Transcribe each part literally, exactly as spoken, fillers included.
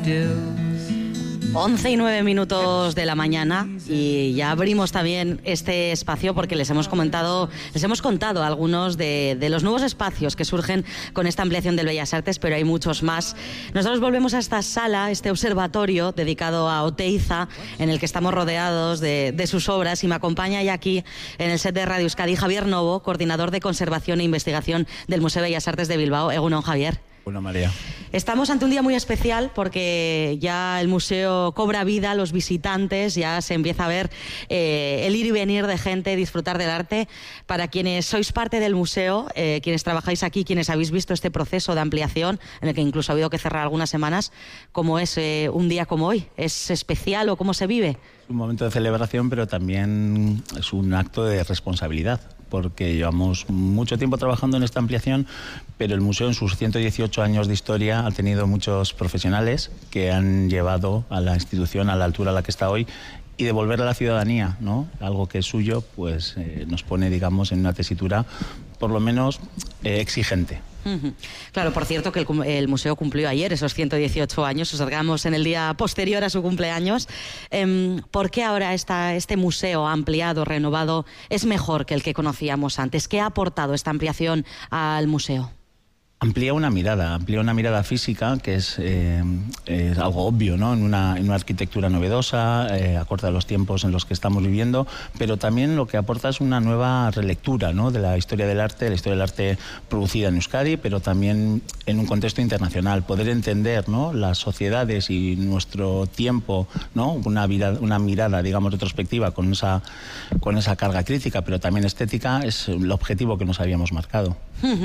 once y nueve minutos de la mañana y ya abrimos también este espacio porque les hemos comentado, les hemos contado algunos de, de los nuevos espacios que surgen con esta ampliación del Bellas Artes, pero hay muchos más. Nosotros volvemos a esta sala, este observatorio dedicado a Oteiza, en el que estamos rodeados de, de sus obras, y me acompaña ya aquí en el set de Radio Euskadi Javier Novo, coordinador de conservación e investigación del Museo de Bellas Artes de Bilbao. Egunon, Javier. Bueno, María. Estamos ante un día muy especial porque ya el museo cobra vida, los visitantes, ya se empieza a ver eh, el ir y venir de gente, disfrutar del arte. Para quienes sois parte del museo, eh, quienes trabajáis aquí, quienes habéis visto este proceso de ampliación, en el que incluso ha habido que cerrar algunas semanas, ¿cómo es eh, un día como hoy? ¿Es especial o cómo se vive? Es un momento de celebración, pero también es un acto de responsabilidad, porque llevamos mucho tiempo trabajando en esta ampliación, pero el museo en sus ciento dieciocho años de historia ha tenido muchos profesionales que han llevado a la institución a la altura a la que está hoy, y devolver a la ciudadanía, ¿no?, algo que es suyo, pues eh, nos pone, digamos, en una tesitura por lo menos eh, exigente. Uh-huh. Claro, por cierto que el, el museo cumplió ayer esos ciento dieciocho años, os acercamos en el día posterior a su cumpleaños. Eh, ¿Por qué ahora esta, este museo ampliado, renovado, es mejor que el que conocíamos antes? ¿Qué ha aportado esta ampliación al museo? Amplía una mirada, amplía una mirada física, que es, eh, es algo obvio, ¿no?, en una, en una arquitectura novedosa, eh, acorde a los tiempos en los que estamos viviendo, pero también lo que aporta es una nueva relectura, ¿no?, de la historia del arte, de la historia del arte producida en Euskadi, pero también en un contexto internacional. Poder entender, ¿no?, las sociedades y nuestro tiempo, ¿no?, una mirada, una mirada, digamos, retrospectiva con esa, con esa carga crítica, pero también estética, es el objetivo que nos habíamos marcado.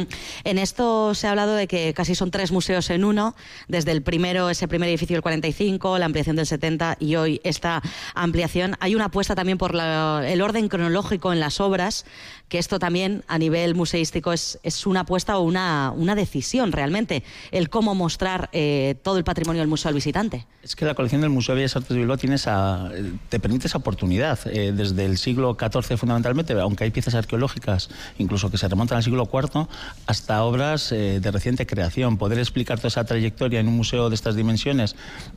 En esto se ha hablado de que casi son tres museos en uno, desde el primero, ese primer edificio del cuarenta y cinco, la ampliación del setenta y hoy esta ampliación. Hay una apuesta también por la, el orden cronológico en las obras, que esto también a nivel museístico es, es una apuesta o una, una decisión realmente, el cómo mostrar eh, todo el patrimonio del museo al visitante. Es que la colección del Museo de Bellas Artes de Bilbao tiene esa, te permite esa oportunidad, eh, desde el siglo catorce fundamentalmente, aunque hay piezas arqueológicas incluso que se remontan al siglo cuarto, hasta obras eh, de reciente creación. Poder explicar toda esa trayectoria en un museo de estas dimensiones,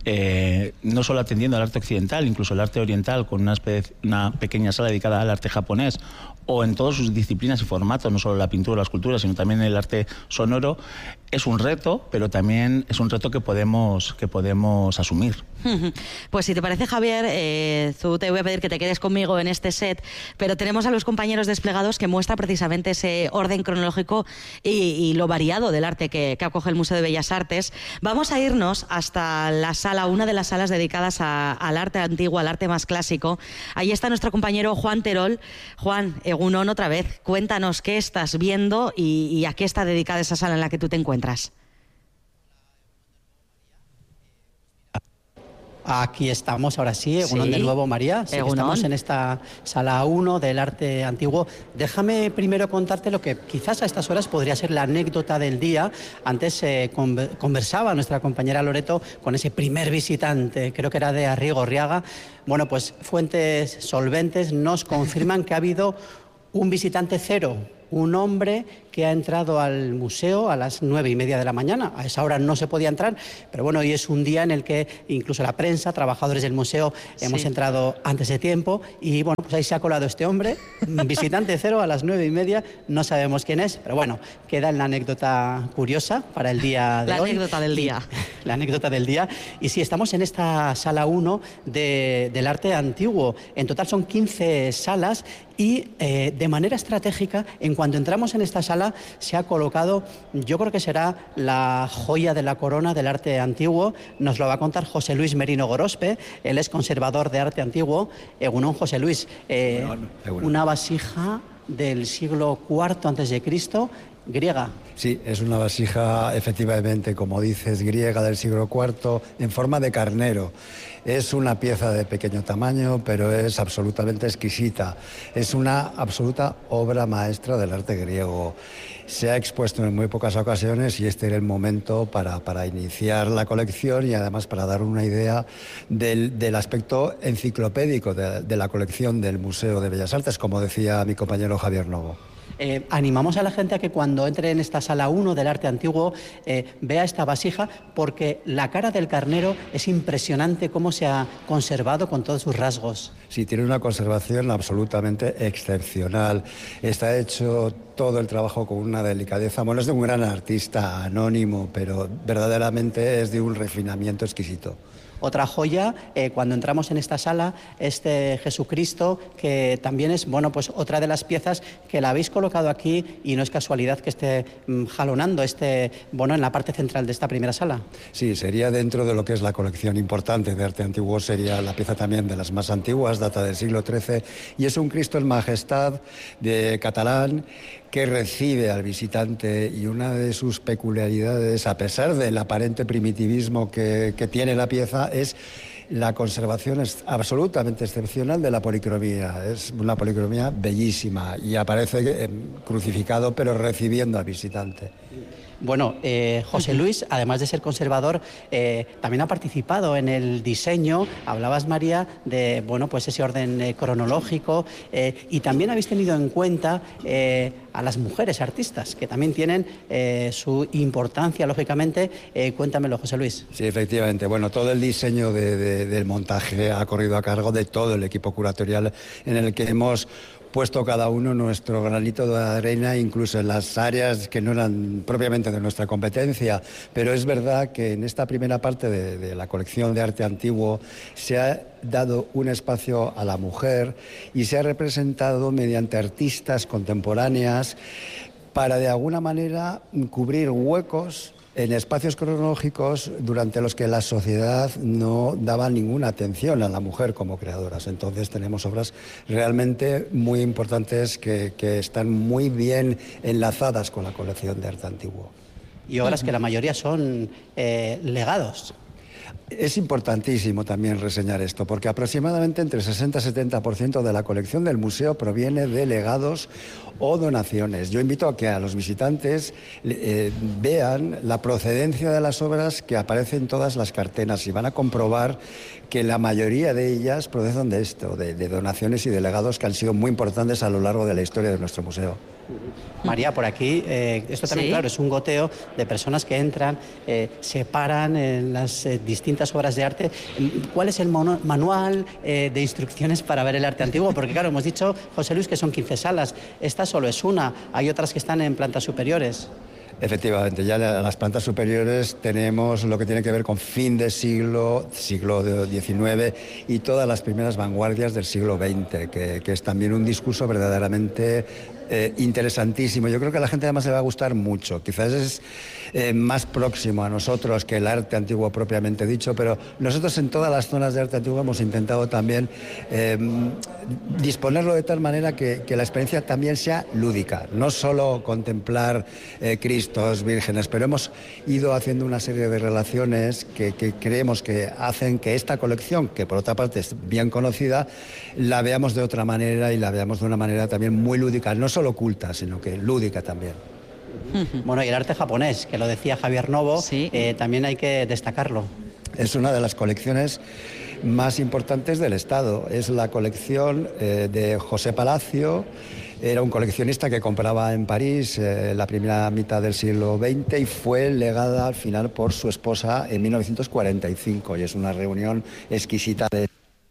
eh, no solo atendiendo al arte occidental, incluso el arte oriental, con una, especie, una pequeña sala dedicada al arte japonés, o en todas sus disciplinas y formatos, no solo la pintura o la escultura, sino también el arte sonoro, es un reto, pero también es un reto que podemos, que podemos asumir. Pues si te parece, Javier, eh, tú te voy a pedir que te quedes conmigo en este set, pero tenemos a los compañeros desplegados que muestra precisamente ese orden cronológico y, y lo variado del arte que, que acoge el Museo de Bellas Artes. Vamos a irnos hasta la sala, una de las salas dedicadas a, al arte antiguo, al arte más clásico. Ahí está nuestro compañero Juan Terol. Juan, egunon otra vez, cuéntanos qué estás viendo y, y a qué está dedicada esa sala en la que tú te encuentras. Aquí estamos, ahora sí, Egunon sí. de nuevo, María. Sí, estamos en esta sala uno del arte antiguo. Déjame primero contarte lo que quizás a estas horas podría ser la anécdota del día. Antes eh, conversaba nuestra compañera Loreto con ese primer visitante, creo que era de Arrigorriaga. Bueno, pues fuentes solventes nos confirman que ha habido un visitante cero, un hombre que ha entrado al museo a las nueve y media de la mañana. A esa hora no se podía entrar, pero bueno, hoy es un día en el que incluso la prensa, trabajadores del museo, sí, hemos entrado antes de tiempo y bueno, pues ahí se ha colado este hombre, visitante cero a las nueve y media, no sabemos quién es, pero bueno, queda en la anécdota curiosa para el día de la hoy. La anécdota del día. Y, la anécdota del día. Y sí, estamos en esta sala uno de, del arte antiguo. En total son quince salas y eh, de manera estratégica, en cuanto entramos en esta sala, se ha colocado, yo creo que será la joya de la corona del arte antiguo. Nos lo va a contar José Luis Merino Gorospe, él es conservador de arte antiguo. Egunon, José Luis, eh, bueno, bueno. Una vasija del siglo cuarto antes de Cristo, griega. Sí, es una vasija, efectivamente, como dices, griega del siglo cuarto, en forma de carnero. Es una pieza de pequeño tamaño, pero es absolutamente exquisita. Es una absoluta obra maestra del arte griego. Se ha expuesto en muy pocas ocasiones y este era el momento para, para iniciar la colección y además para dar una idea del, del aspecto enciclopédico de, de la colección del Museo de Bellas Artes, como decía mi compañero Javier Novo. Eh, animamos a la gente a que cuando entre en esta sala uno del arte antiguo eh, vea esta vasija, porque la cara del carnero es impresionante cómo se ha conservado con todos sus rasgos. Sí, tiene una conservación absolutamente excepcional. Está hecho todo el trabajo con una delicadeza. Bueno, es de un gran artista anónimo, pero verdaderamente es de un refinamiento exquisito. Otra joya, eh, cuando entramos en esta sala, este Jesucristo, que también es, bueno, pues otra de las piezas que la habéis colocado aquí, y no es casualidad que esté mmm, jalonando este, bueno, en la parte central de esta primera sala. Sí, sería dentro de lo que es la colección importante de arte antiguo, sería la pieza también de las más antiguas, data del siglo trece, y es un Cristo en Majestad de catalán, que recibe al visitante, y una de sus peculiaridades, a pesar del aparente primitivismo que, que tiene la pieza, es la conservación es absolutamente excepcional de la policromía. Es una policromía bellísima y aparece eh, crucificado, pero recibiendo al visitante. Bueno, eh, José Luis, además de ser conservador, eh, también ha participado en el diseño. Hablabas, María, de, bueno, pues ese orden eh, cronológico, eh, y también habéis tenido en cuenta eh, a las mujeres artistas, que también tienen eh, su importancia, lógicamente. Eh, cuéntamelo, José Luis. Sí, efectivamente. Bueno, todo el diseño de, de, del montaje ha corrido a cargo de todo el equipo curatorial, en el que hemos puesto cada uno nuestro granito de arena, incluso en las áreas que no eran propiamente de nuestra competencia. Pero es verdad que en esta primera parte de, de la colección de arte antiguo se ha dado un espacio a la mujer y se ha representado mediante artistas contemporáneas para, de alguna manera, cubrir huecos en espacios cronológicos durante los que la sociedad no daba ninguna atención a la mujer como creadoras. Entonces tenemos obras realmente muy importantes que, que están muy bien enlazadas con la colección de arte antiguo. Y obras que la mayoría son eh, legados. Es importantísimo también reseñar esto, porque aproximadamente entre sesenta y setenta por ciento de la colección del museo proviene de legados o donaciones. Yo invito a que a los visitantes eh, vean la procedencia de las obras que aparecen en todas las cartenas, y van a comprobar que la mayoría de ellas proceden de esto, de, de donaciones y de legados que han sido muy importantes a lo largo de la historia de nuestro museo. María, por aquí, eh, esto también, ¿sí? Claro, es un goteo de personas que entran, eh, se paran en las eh, distintas obras de arte. ¿Cuál es el manual eh, de instrucciones para ver el arte antiguo? Porque, claro, hemos dicho, José Luis, que son quince salas. Esta solo es una, hay otras que están en plantas superiores. Efectivamente, ya en las plantas superiores tenemos lo que tiene que ver con fin de siglo, siglo diecinueve, y todas las primeras vanguardias del siglo veinte, que, que es también un discurso verdaderamente eh, interesantísimo. Yo creo que a la gente además le va a gustar mucho. Quizás es eh, más próximo a nosotros que el arte antiguo propiamente dicho, pero nosotros en todas las zonas de arte antiguo hemos intentado también eh, disponerlo de tal manera que, que la experiencia también sea lúdica, no solo contemplar eh, Cristo, vírgenes, pero hemos ido haciendo una serie de relaciones que, que creemos que hacen que esta colección, que por otra parte es bien conocida, la veamos de otra manera, y la veamos de una manera también muy lúdica, no solo culta, sino que lúdica también. Bueno, y el arte japonés, que lo decía Javier Novo, sí. eh, también hay que destacarlo. Es una de las colecciones más importantes del Estado. Es la colección eh, de José Palacio. Era un coleccionista que compraba en París eh, la primera mitad del siglo veinte, y fue legada al final por su esposa en mil novecientos cuarenta y cinco. Y es una reunión exquisita de,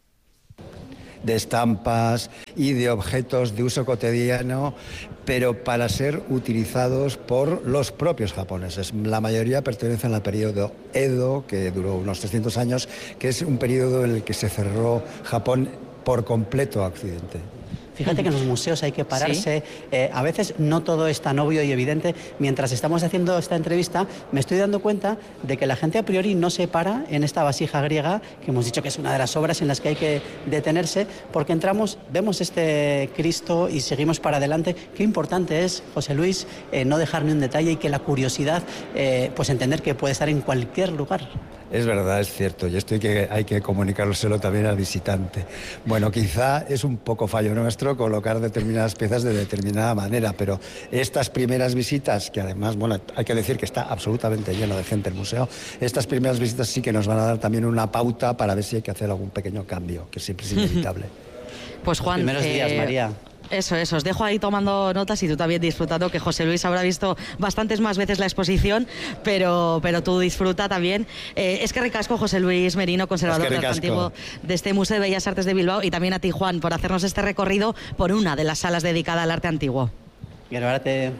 de estampas y de objetos de uso cotidiano, pero para ser utilizados por los propios japoneses. La mayoría pertenecen al periodo Edo, que duró unos trescientos años, que es un periodo en el que se cerró Japón por completo a Occidente. Fíjate que en los museos hay que pararse. ¿Sí? Eh, a veces no todo es tan obvio y evidente. Mientras estamos haciendo esta entrevista, me estoy dando cuenta de que la gente a priori no se para en esta vasija griega, que hemos dicho que es una de las obras en las que hay que detenerse, porque entramos, vemos este Cristo y seguimos para adelante. Qué importante es, José Luis, eh, no dejar ni un detalle, y que la curiosidad, eh, pues entender que puede estar en cualquier lugar. Es verdad, es cierto, y esto hay que, hay que comunicárselo también al visitante. Bueno, quizá es un poco fallo nuestro colocar determinadas piezas de determinada manera, pero estas primeras visitas, que además, bueno, hay que decir que está absolutamente lleno de gente el museo, estas primeras visitas sí que nos van a dar también una pauta para ver si hay que hacer algún pequeño cambio, que siempre es inevitable. Pues Juan, los primeros días, eh... María. Eso, eso, os dejo ahí tomando notas y tú también disfrutando, que José Luis habrá visto bastantes más veces la exposición, pero, pero tú disfruta también. Eh, es que ricasco, José Luis Merino, conservador del arte antiguo de este Museo de Bellas Artes de Bilbao, y también a ti, Juan, por hacernos este recorrido por una de las salas dedicada al arte antiguo. Gracias.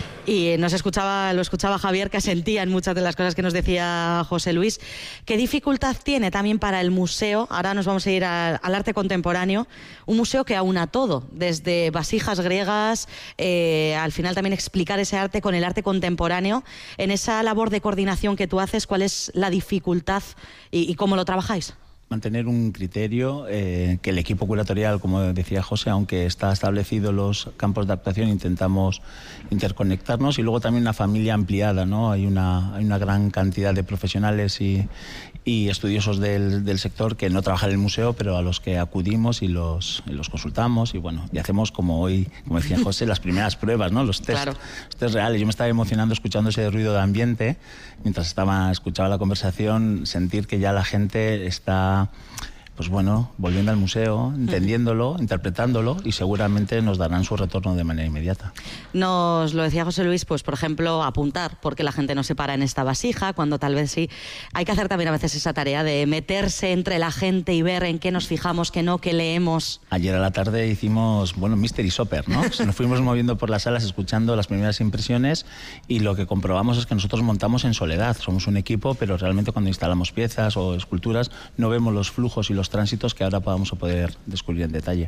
Y nos escuchaba, lo escuchaba Javier, que asentía en muchas de las cosas que nos decía José Luis. ¿Qué dificultad tiene también para el museo? Ahora nos vamos a ir a, al arte contemporáneo, un museo que aúna todo, desde vasijas griegas, eh, al final también explicar ese arte con el arte contemporáneo. En esa labor de coordinación que tú haces, ¿cuál es la dificultad y, y cómo lo trabajáis? Mantener un criterio eh, que el equipo curatorial, como decía José, aunque está establecido los campos de actuación, intentamos interconectarnos, y luego también una familia ampliada, ¿no? Hay una, hay una gran cantidad de profesionales y, y estudiosos del, del sector que no trabajan en el museo, pero a los que acudimos y los, y los consultamos, y bueno, y hacemos como hoy, como decía José, las primeras pruebas, ¿no? Los test, claro. los test reales. Yo me estaba emocionando escuchando ese ruido de ambiente mientras estaba, escuchaba la conversación, sentir que ya la gente está, pues bueno, volviendo al museo, entendiéndolo, interpretándolo, y seguramente nos darán su retorno de manera inmediata. Nos lo decía José Luis, pues por ejemplo, apuntar, porque la gente no se para en esta vasija, cuando tal vez sí. Hay que hacer también a veces esa tarea de meterse entre la gente y ver en qué nos fijamos, qué no, qué leemos. Ayer a la tarde hicimos, bueno, Mystery Shopper, ¿no? Nos fuimos moviendo por las salas escuchando las primeras impresiones, y lo que comprobamos es que nosotros montamos en soledad. Somos un equipo, pero realmente cuando instalamos piezas o esculturas no vemos los flujos y los tránsitos que ahora vamos a poder descubrir en detalle.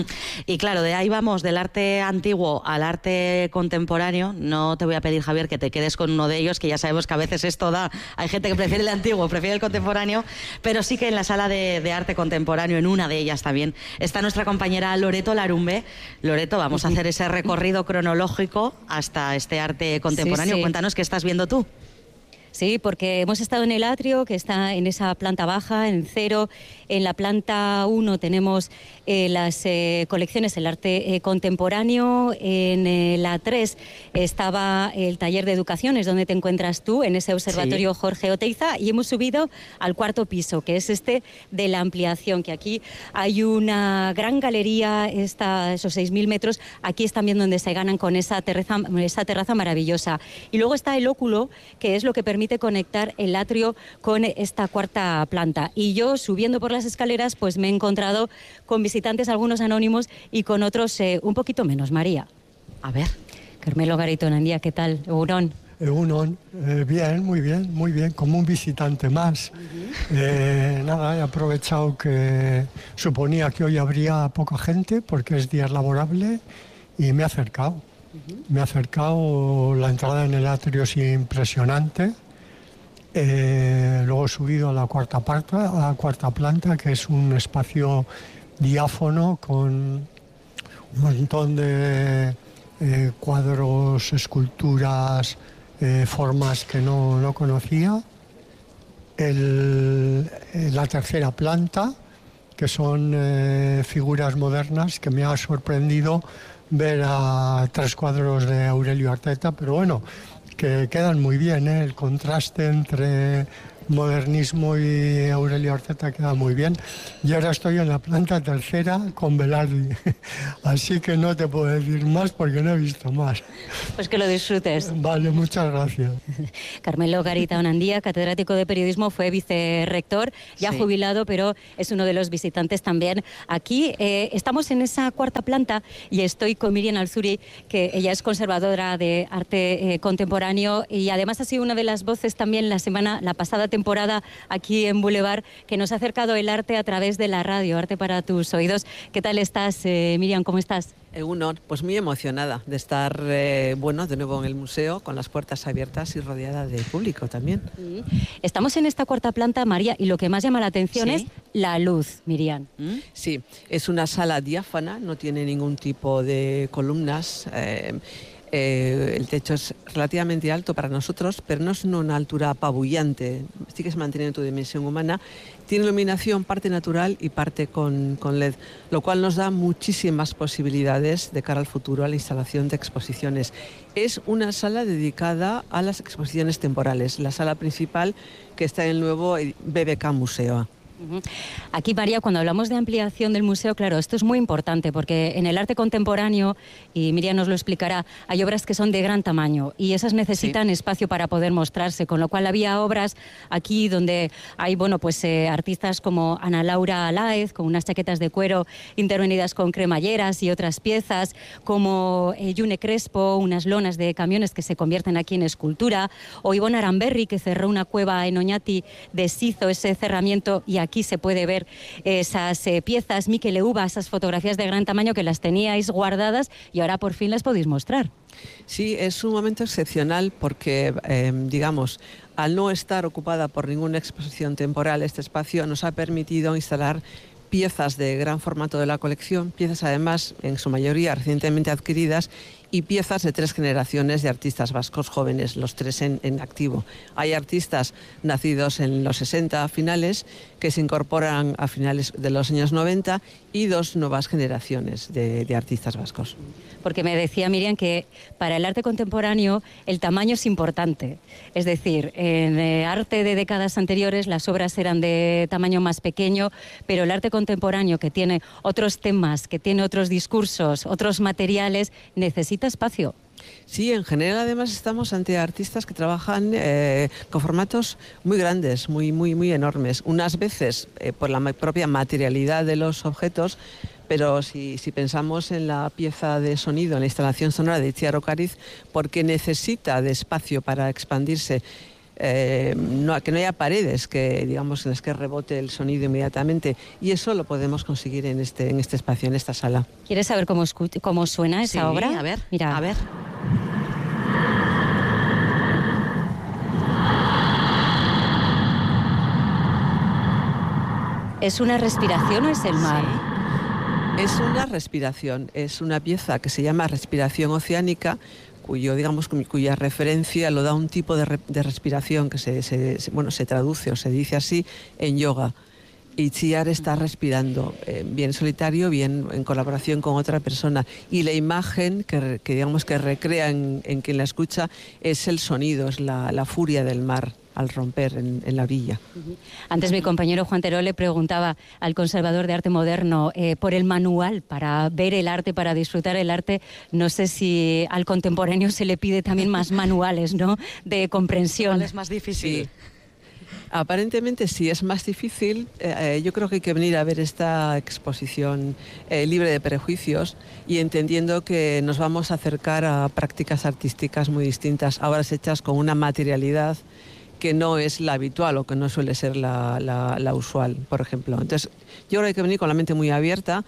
Y claro, de ahí vamos, del arte antiguo al arte contemporáneo. No te voy a pedir, Javier, que te quedes con uno de ellos, que ya sabemos que a veces esto da, hay gente que prefiere el antiguo, prefiere el contemporáneo, pero sí que en la sala de, de arte contemporáneo, en una de ellas también, está nuestra compañera Loreto Larumbe. Loreto, vamos a hacer ese recorrido cronológico hasta este arte contemporáneo. Sí, sí. Cuéntanos qué estás viendo tú. Sí, porque hemos estado en el atrio, que está en esa planta baja, en cero. En la planta uno tenemos eh, las eh, colecciones, el arte eh, contemporáneo. En eh, la tres estaba el taller de educación, es donde te encuentras tú, en ese observatorio sí. Jorge Oteiza, y hemos subido al cuarto piso, que es este de la ampliación, que aquí hay una gran galería, esta, esos seis mil metros, aquí es también donde se ganan con esa terraza, esa terraza maravillosa. Y luego está el óculo, que es lo que permite conectar el atrio con esta cuarta planta. Y yo, subiendo por las escaleras, pues me he encontrado con visitantes, algunos anónimos, y con otros eh, un poquito menos. María. A ver. Carmelo Garitonandía, ¿qué tal? Egunon. Egunon, eh, bien, muy bien, muy bien, como un visitante más. Uh-huh. eh, nada, he aprovechado que suponía que hoy habría poca gente porque es día laborable, y me he acercado. Uh-huh. Me he acercado, la entrada en el atrio es impresionante. Eh, luego he subido a la cuarta planta, a la cuarta planta, que es un espacio diáfano con un montón de eh, cuadros, esculturas, eh, formas que no, no conocía. El, la tercera planta, que son eh, figuras modernas, que me ha sorprendido ver a tres cuadros de Aurelio Arteta, pero bueno, que quedan muy bien, ¿eh? El contraste entre modernismo y Aurelio Arteta queda muy bien. Y ahora estoy en la planta tercera con Velardi, así que no te puedo decir más porque no he visto más. Pues que lo disfrutes. Vale, muchas gracias. Carmelo Garitonandía, catedrático de periodismo, fue vicerrector, ya sí. jubilado, pero es uno de los visitantes también. Aquí eh, estamos en esa cuarta planta y estoy con Miriam Alzuri, que ella es conservadora de arte eh, contemporáneo, y además ha sido una de las voces también la semana, la pasada temporada aquí en Boulevard, que nos ha acercado el arte a través de la radio, Arte para tus oídos. ¿Qué tal estás, eh, Miriam? ¿Cómo estás? Egunon, pues muy emocionada de estar, eh, bueno, de nuevo en el museo, con las puertas abiertas y rodeada de público también. Sí. Estamos en esta cuarta planta, María, y lo que más llama la atención ¿Sí? es la luz, Miriam. ¿Mm? Sí, es una sala diáfana, no tiene ningún tipo de columnas. Eh, Eh, el techo es relativamente alto para nosotros, pero no es una altura apabullante, sí que se mantiene en tu dimensión humana. Tiene iluminación parte natural y parte con, con L E D, lo cual nos da muchísimas posibilidades de cara al futuro a la instalación de exposiciones. Es una sala dedicada a las exposiciones temporales, la sala principal que está en el nuevo B B K Museo. Aquí, María, cuando hablamos de ampliación del museo, claro, esto es muy importante porque en el arte contemporáneo, y Miriam nos lo explicará, hay obras que son de gran tamaño y esas necesitan sí. espacio para poder mostrarse, con lo cual había obras aquí donde hay, bueno, pues eh, artistas como Ana Laura Aláez, con unas chaquetas de cuero intervenidas con cremalleras y otras piezas, como eh, Yune Crespo, unas lonas de camiones que se convierten aquí en escultura, o Ivonne Aramberri, que cerró una cueva en Oñati, deshizo ese cerramiento y aquí se puede ver esas eh, piezas. Miquel Euba, esas fotografías de gran tamaño que las teníais guardadas y ahora por fin las podéis mostrar. Sí, es un momento excepcional porque, eh, digamos, al no estar ocupada por ninguna exposición temporal, este espacio nos ha permitido instalar piezas de gran formato de la colección, piezas además en su mayoría recientemente adquiridas y piezas de tres generaciones de artistas vascos jóvenes, los tres en, en activo. Hay artistas nacidos en los sesenta finales que se incorporan a finales de los años noventa y dos nuevas generaciones de, de artistas vascos. Porque me decía Miriam que para el arte contemporáneo el tamaño es importante. Es decir, en el arte de décadas anteriores las obras eran de tamaño más pequeño, pero el arte contemporáneo, que tiene otros temas, que tiene otros discursos, otros materiales, necesita espacio. Sí, en general además estamos ante artistas que trabajan eh, con formatos muy grandes, muy, muy, muy enormes. Unas veces eh, por la propia materialidad de los objetos, pero si, si pensamos en la pieza de sonido, en la instalación sonora de Itziar Ocariz, porque necesita de espacio para expandirse, eh, no, que no haya paredes que, digamos, en las que rebote el sonido inmediatamente, y eso lo podemos conseguir en este, en este espacio, en esta sala. ¿Quieres saber cómo, cómo suena esa sí, obra? A ver, mira. A ver. ¿Es una respiración o es el mar? Sí. Es una respiración, es una pieza que se llama Respiración Oceánica, cuyo, digamos, cuya referencia lo da un tipo de, re, de respiración que se, se, se, bueno, se traduce o se dice así en yoga. Itziar está respirando, eh, bien solitario, bien en colaboración con otra persona. Y la imagen que, que digamos, que recrea en, en quien la escucha es el sonido, es la, la furia del mar al romper en, en la orilla. Antes mi compañero Juan Terol le preguntaba al conservador de arte moderno eh, por el manual para ver el arte, para disfrutar el arte. No sé si al contemporáneo se le pide también más manuales, ¿no?, de comprensión. ¿Cuál es más difícil? Sí. Aparentemente sí, es más difícil. Eh, yo creo que hay que venir a ver esta exposición eh, libre de prejuicios y entendiendo que nos vamos a acercar a prácticas artísticas muy distintas, obras hechas con una materialidad que no es la habitual o que no suele ser la, la, la usual, por ejemplo. Entonces, yo creo que hay que venir con la mente muy abierta,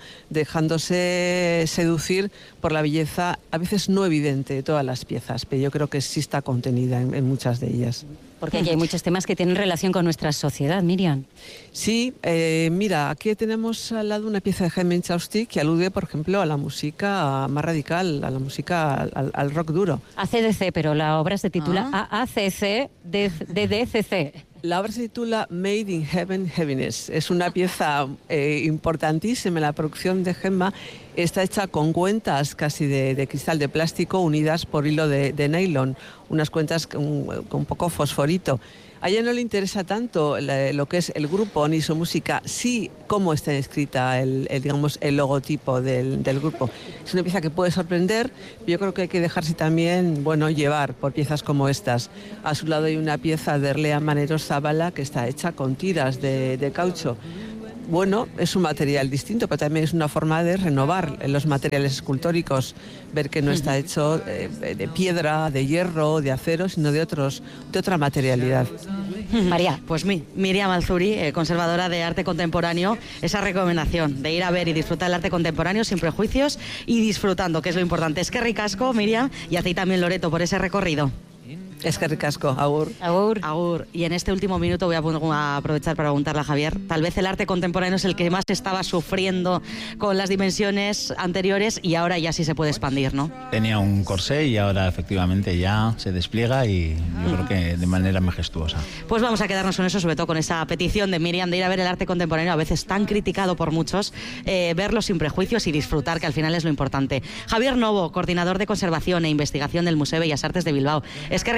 dejándose seducir por la belleza, a veces no evidente, de todas las piezas, pero yo creo que sí está contenida en, en muchas de ellas. Porque aquí hay muchos temas que tienen relación con nuestra sociedad, Miriam. Sí, eh, mira, aquí tenemos al lado una pieza de Jaime Chausty que alude, por ejemplo, a la música más radical, a la música, al, al rock duro. A C D C, pero la obra se titula ah. A A C C D D C C. La obra se titula Made in Heaven Heaviness. Es una pieza eh, importantísima. La producción de Gemma está hecha con cuentas casi de, de cristal de plástico unidas por hilo de, de nylon, unas cuentas con, con un poco fosforito. A ella no le interesa tanto la, lo que es el grupo ni su música, sí cómo está escrita el, el, digamos, el logotipo del, del grupo. Es una pieza que puede sorprender, pero yo creo que hay que dejarse también, bueno, llevar por piezas como estas. A su lado hay una pieza de Erlea Manero Zabala que está hecha con tiras de, de caucho. Bueno, es un material distinto, pero también es una forma de renovar los materiales escultóricos, ver que no está hecho de, de piedra, de hierro, de acero, sino de otros, de otra materialidad. María, pues mi, Miriam Alzuri, eh, conservadora de arte contemporáneo, esa recomendación de ir a ver y disfrutar el arte contemporáneo sin prejuicios y disfrutando, que es lo importante. Es que ricasco, Miriam, y a ti también, Loreto, por ese recorrido. Es que ricasco, agur. Agur. Agur. Y en este último minuto voy a aprovechar para preguntarle a Javier, tal vez el arte contemporáneo es el que más estaba sufriendo con las dimensiones anteriores y ahora ya sí se puede expandir, ¿no? Tenía un corsé y ahora efectivamente ya se despliega y yo creo que de manera majestuosa. Pues vamos a quedarnos con eso, sobre todo con esa petición de Miriam de ir a ver el arte contemporáneo, a veces tan criticado por muchos, eh, verlo sin prejuicios y disfrutar, que al final es lo importante. Javier Novo, coordinador de conservación e investigación del Museo Bellas Artes de Bilbao. Es que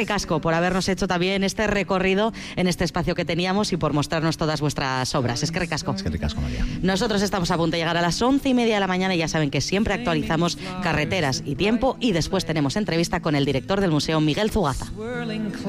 ricasco por habernos hecho también este recorrido en este espacio que teníamos y por mostrarnos todas vuestras obras. Es que ricasco. Es que ricasco, María. Nosotros estamos a punto de llegar a las once y media de la mañana y ya saben que siempre actualizamos carreteras y tiempo, y después tenemos entrevista con el director del museo, Miguel Zugaza.